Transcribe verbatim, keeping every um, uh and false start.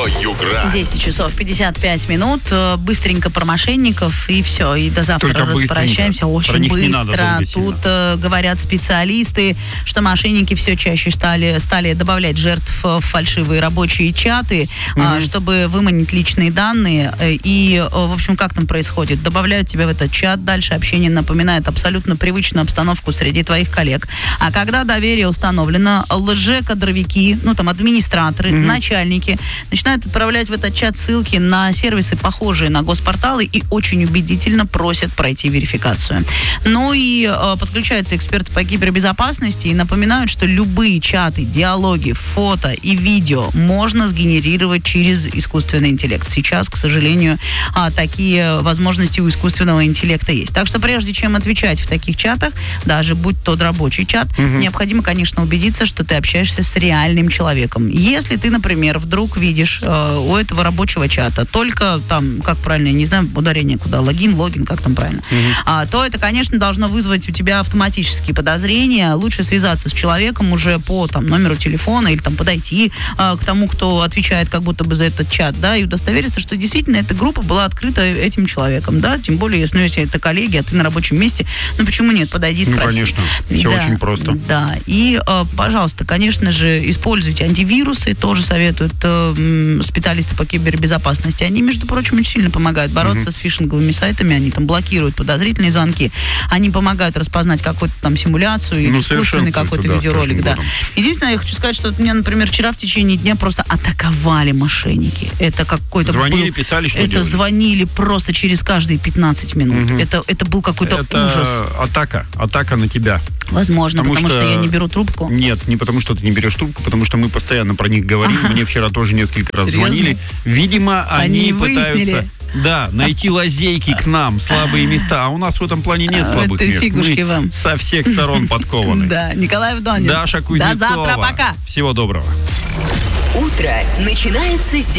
Радио Югра. десять часов пятьдесят пять минут. Быстренько про мошенников, и все. И до завтра Только распрощаемся. Очень Про них быстро. не надо долго Тут э, говорят специалисты, что мошенники все чаще стали, стали добавлять жертв в фальшивые рабочие чаты, Угу. э, чтобы выманить личные данные. И, э, в общем, как там происходит? Добавляют тебя в этот чат, дальше общение напоминает абсолютно привычную обстановку среди твоих коллег. А когда доверие установлено, лже-кадровики, ну там администраторы, Угу. начальники начинают отправлять в этот чат ссылки на сервисы, похожие на госпорталы, и очень убедительно просят пройти верификацию. Ну и э, подключаются эксперты по кибербезопасности и напоминают, что любые чаты, диалоги, фото и видео можно сгенерировать через искусственный интеллект. Сейчас, к сожалению, а, такие возможности у искусственного интеллекта есть. Так что прежде чем отвечать в таких чатах, даже будь тот рабочий чат, Угу. необходимо, конечно, убедиться, что ты общаешься с реальным человеком. Если ты, например, вдруг видишь э, у этого рабочего чата только там, как правильно, я не знаю, ударение куда, логин, логин, как там правильно, Угу. а, то это, конечно, должно вызвать у тебя автоматические подозрения. Лучше связаться с человеком уже по там, номеру телефона или там подойти а, к тому, кто отвечает как будто бы за этот чат, да, и удостовериться, что действительно эта группа была открыта этим человеком, да, тем более, если, ну, если это коллеги, а ты на рабочем месте, ну, почему нет, подойди, спроси. Ну, конечно, все Да, очень просто. Да, и, э, пожалуйста, конечно же, используйте антивирусы, тоже советуют э, м, специалисты по кибербезопасности. Они, между прочим, очень сильно помогают бороться Мгм. с фишинговыми сайтами, они там блокируют подозрительные звонки, они помогают распознать какую-то там симуляцию или Ну, искусственный совершенствуются, какой-то да, с видеоролик, каждым да. годом. Единственное, я хочу сказать, что меня, например, вчера в течение дня просто атаковали мошенники. Это какой-то Звонили, был- писали, что Это делали? звонили просто через каждые пятнадцать минут. Мгм. Это, это был какой-то Это ужас. атака, атака на тебя. Возможно, потому потому, что... что я не беру трубку. Нет, не потому что ты не берешь трубку, потому что мы постоянно про них говорим. Ага. Мне вчера тоже несколько раз Серьезно? звонили. Видимо, Они они, выяснили. пытаются да, найти лазейки к нам, слабые места. А у нас в этом плане нет А, слабых это мест. фигушки Мы вам. со всех сторон подкованы. Да, Николай Вдонин. Даша Кузнецова. До завтра, пока. Всего доброго. Утро начинается с